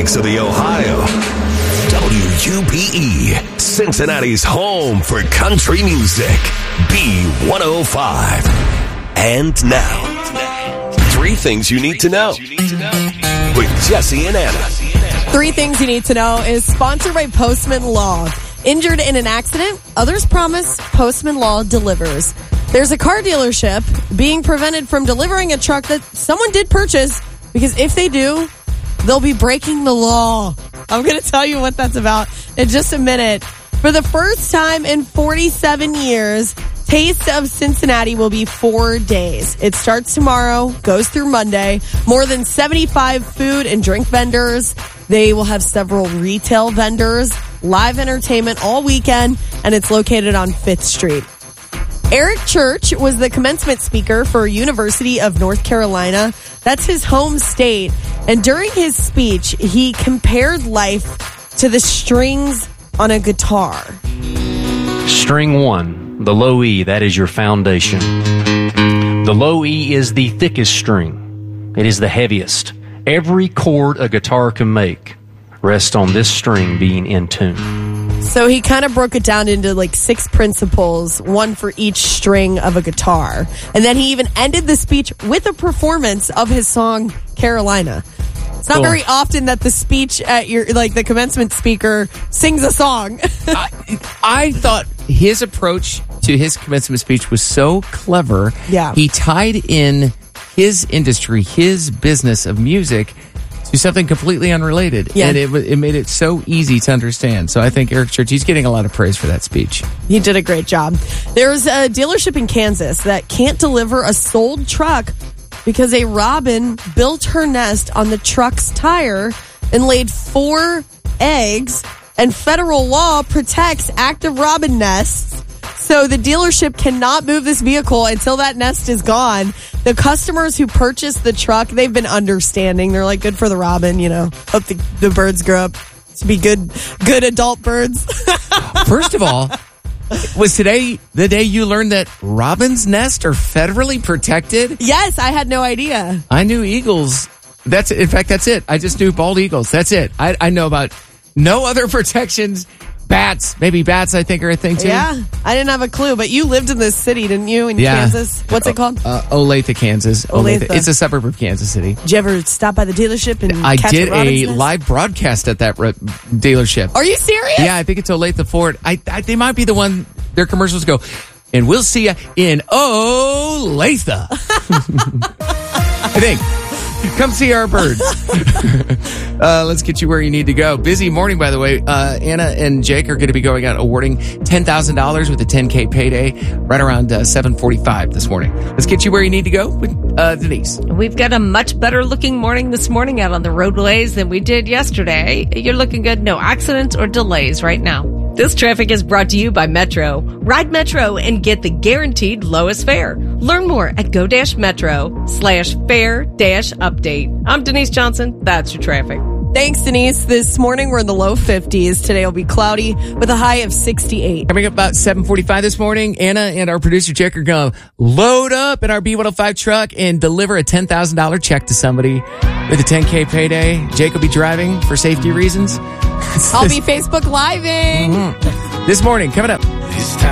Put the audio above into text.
banks of the Ohio. WUPE, Cincinnati's home for country music. B105. And now, 3 things you need to know with Jesse and Anna. 3 things you need to know is sponsored by Postman Law. Injured in an accident? Others promise Postman Law delivers. There's a car dealership being prevented from delivering a truck that someone did purchase because if they do, they'll be breaking the law. I'm going to tell you what that's about in just a minute. For the first time in 47 years, Taste of Cincinnati will be 4 days. It starts tomorrow, goes through Monday. More than 75 food and drink vendors. They will have several retail vendors, live entertainment all weekend, and it's located on 5th Street. Eric Church was the commencement speaker for University of North Carolina. That's his home state. And during his speech, he compared life to the strings on a guitar. String 1, the low E, that is your foundation. The low E is the thickest string. It is the heaviest. Every chord a guitar can make rests on this string being in tune. So he kind of broke it down into like 6 principles, one for each string of a guitar. And then he even ended the speech with a performance of his song, Carolina. It's not very often that the speech at the commencement speaker sings a song. I thought his approach to his commencement speech was so clever. Yeah. He tied in his industry, his business of music to something completely unrelated. Yeah. And it made it so easy to understand. So I think Eric Church, he's getting a lot of praise for that speech. He did a great job. There's a dealership in Kansas that can't deliver a sold truck because a robin built her nest on the truck's tire and laid 4 eggs, and federal law protects active robin nests. So the dealership cannot move this vehicle until that nest is gone. The customers who purchased the truck, they've been understanding. They're like, good for the robin, Hope the birds grow up to be good adult birds. First of all, was today the day you learned that robins' nests are federally protected? Yes, I had no idea. I knew eagles. That's it. I just knew bald eagles. That's it. I know about no other protections. Bats, maybe bats, I think, are a thing too. Yeah, I didn't have a clue, but you lived in this city, didn't you, in Kansas? What's it called? Olathe, Kansas. Olathe. It's a suburb of Kansas City. Did you ever stop by the dealership and I catch did a live broadcast at that dealership. Are you serious? Yeah, I think it's Olathe Ford. They might be the one, their commercials go, and we'll see you in Olathe. I think. Come see our birds. Let's get you where you need to go. Busy morning, by the way. Anna and Jake are going to be going out awarding $10,000 with a 10K payday right around 7:45 this morning. Let's get you where you need to go with Denise. We've got a much better looking morning this morning out on the roadways than we did yesterday. You're looking good. No accidents or delays right now. This traffic is brought to you by Metro. Ride Metro and get the guaranteed lowest fare. Learn more at go-metro/fare-update. I'm Denise Johnson. That's your traffic. Thanks, Denise. This morning we're in the low 50s. Today will be cloudy with a high of 68. Coming up about 7:45 this morning, Anna and our producer Jake are going to load up in our B105 truck and deliver a $10,000 check to somebody with a 10K payday. Jake will be driving for safety reasons. I'll be Facebook Living. This morning, coming up.